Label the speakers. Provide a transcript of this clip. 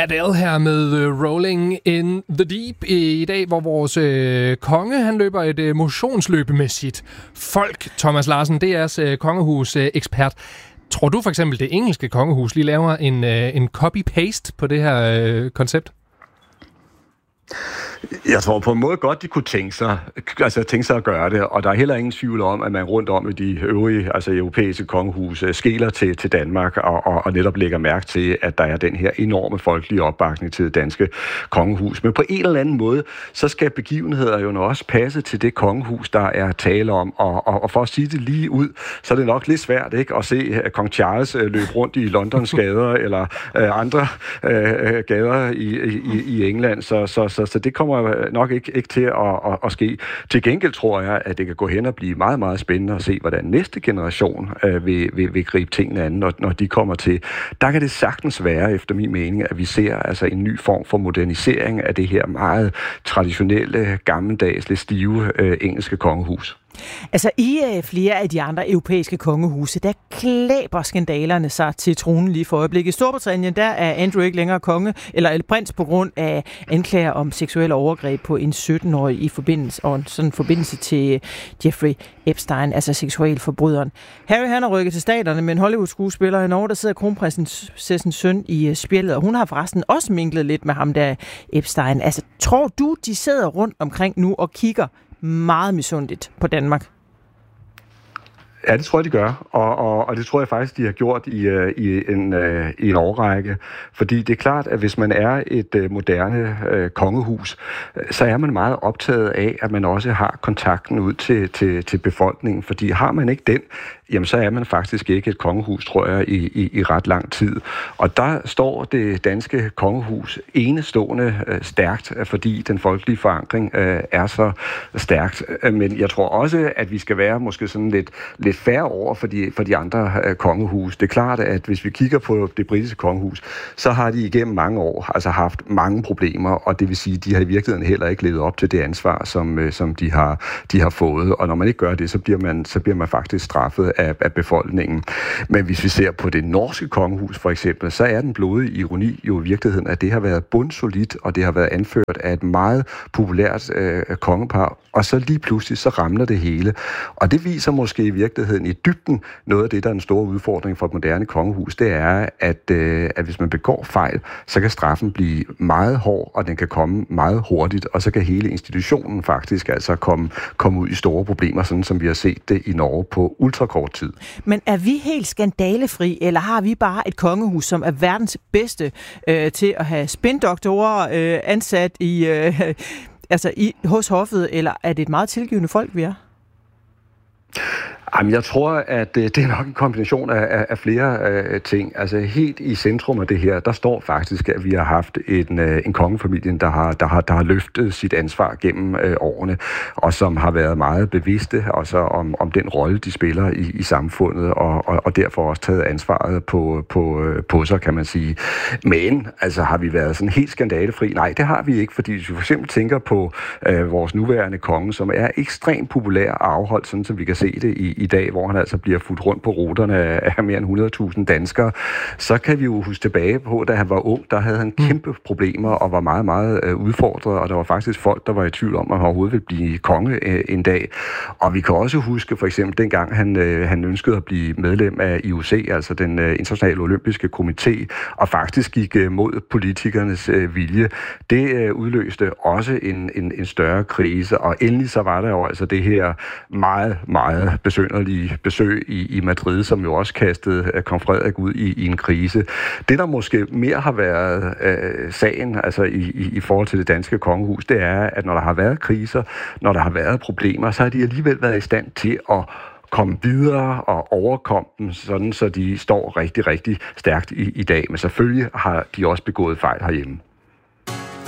Speaker 1: Adele her med Rolling in the Deep i dag, hvor vores konge, han løber et motionsløb med sit folk. Thomas Larsen, DR's kongehus-ekspert. Tror du for eksempel, det engelske kongehus lige laver en copy-paste på det her
Speaker 2: Jeg tror på en måde godt, de kunne tænke sig at gøre det, og der er heller ingen tvivl om, at man rundt om i de øvrige, europæiske kongehus skeler til Danmark og netop lægger mærke til, at der er den her enorme folkelige opbakning til det danske kongehus. Men på en eller anden måde, så skal begivenheder jo også passe til det kongehus, der er tale om, og for at sige det lige ud, så er det nok lidt svært ikke at se kong Charles løbe rundt i Londons gader eller andre gader i England, så det kommer nok ikke til at ske. Til gengæld tror jeg, at det kan gå hen og blive meget, meget spændende at se, hvordan næste generation vil gribe tingene an, når de kommer til. Der kan det sagtens være, efter min mening, at vi ser en ny form for modernisering af det her meget traditionelle, gammeldags, lidt stive engelske kongehus.
Speaker 3: I flere af de andre europæiske kongehuse, der klæber skandalerne sig til tronen lige for øjeblikket. I Storbritannien, der er Andrew ikke længere konge eller prins på grund af anklager om seksuelle overgreb på en 17-årig i forbindelse til Jeffrey Epstein, altså seksualforbryderen. Harry, han er rykket til staterne med en Hollywood-skuespiller i Norge, der sidder kronprinsessens søn i spjældet, og hun har forresten også minklet lidt med ham der Epstein. Tror du, de sidder rundt omkring nu og kigger meget misundeligt på Danmark?
Speaker 2: Ja, det tror jeg, de gør, og det tror jeg faktisk, de har gjort i en årrække. Fordi det er klart, at hvis man er et moderne kongehus, så er man meget optaget af, at man også har kontakten ud til befolkningen. Fordi har man ikke den, jamen så er man faktisk ikke et kongehus, tror jeg, i ret lang tid. Og der står det danske kongehus enestående stærkt, fordi den folkelige forankring er så stærkt. Men jeg tror også, at vi skal være måske sådan lidt færre over for de andre kongehus. Det er klart, at hvis vi kigger på det britiske kongehus, så har de igennem mange år haft mange problemer, og det vil sige, at de har i virkeligheden heller ikke levet op til det ansvar, som de har fået. Og når man ikke gør det, så bliver man faktisk straffet af befolkningen. Men hvis vi ser på det norske kongehus for eksempel, så er den blodige ironi jo i virkeligheden, at det har været bundsolidt, og det har været anført af et meget populært kongepar, og så lige pludselig så ramler det hele. Og det viser måske i virkeligheden i dybden noget af det, der er en stor udfordring for et moderne kongehus, det er, at hvis man begår fejl, så kan straffen blive meget hård, og den kan komme meget hurtigt, og så kan hele institutionen faktisk komme ud i store problemer, sådan som vi har set det i Norge på ultrakort tid.
Speaker 3: Men er vi helt skandalefri, eller har vi bare et kongehus, som er verdens bedste til at have spindoktorer ansat hos hoffet, eller er det et meget tilgivende folk, vi er?
Speaker 2: Jamen, jeg tror, at det er nok en kombination af flere ting. Helt i centrum af det her, der står faktisk, at vi har haft en kongefamilie, der har løftet sit ansvar gennem årene, og som har været meget bevidste også om den rolle, de spiller i samfundet, og derfor også taget ansvaret på sig, kan man sige. Men har vi været sådan helt skandalefri? Nej, det har vi ikke, fordi hvis vi for eksempel tænker på vores nuværende konge, som er ekstremt populær og afholdt, sådan som vi kan se det i dag, hvor han bliver fuldt rundt på ruterne af mere end 100.000 danskere, så kan vi jo huske tilbage på, da han var ung, der havde han kæmpe problemer og var meget, meget udfordret, og der var faktisk folk, der var i tvivl om, at han overhovedet ville blive konge en dag. Og vi kan også huske, for eksempel dengang han ønskede at blive medlem af IOC, altså den internationale olympiske komité, og faktisk gik mod politikernes vilje. Det udløste også en større krise, og endelig så var der jo det her meget, meget besynderlige besøg i Madrid, som jo også kastede kong Frederik ud i en krise. Det, der måske mere har været sagen, i forhold til det danske kongehus, det er, at når der har været kriser, når der har været problemer, så har de alligevel været i stand til at komme videre og overkomme dem, sådan så de står rigtig, rigtig stærkt i dag. Men selvfølgelig har de også begået fejl herhjemme.